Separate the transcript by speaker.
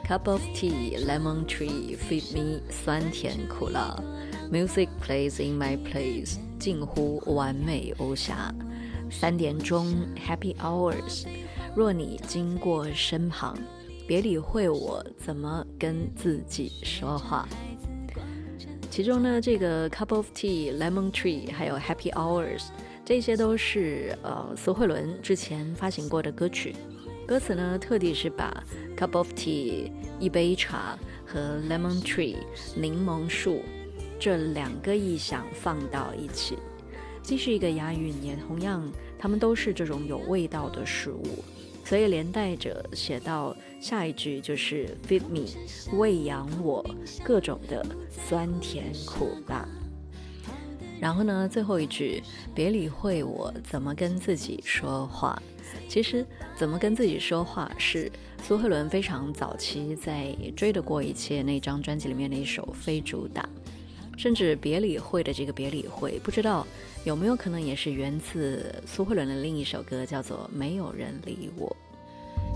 Speaker 1: Cup of tea, lemon tree, feed me 酸甜苦辣 Music plays in my place 近乎完美无瑕3点钟 Happy hours 若你经过身旁别理会我怎么跟自己说话。其中呢，这个 Cup of tea, lemon tree 还有 Happy hours 这些都是苏慧伦之前发行过的歌曲，歌词呢特地是把 Cup of tea 一杯茶和 lemon tree 柠檬树这2个意象放到一起，既是一个押韵，也同样它们都是这种有味道的食物，所以连带着写到下一句就是 feed me 喂养我各种的酸甜苦辣。然后呢，最后一句别理会我怎么跟自己说话。其实怎么跟自己说话是苏慧伦非常早期在追得过一切那张专辑里面的一首非主打，甚至别理会的这个别理会不知道有没有可能也是源自苏慧伦的另一首歌叫做没有人理我。